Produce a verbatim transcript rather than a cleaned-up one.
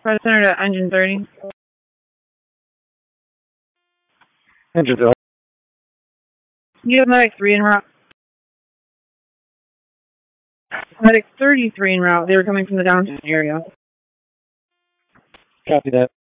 Press center to engine thirty. Engine thirty. You have medic three en route. Medic thirty-three en route. They were coming from the downtown area. Copy that.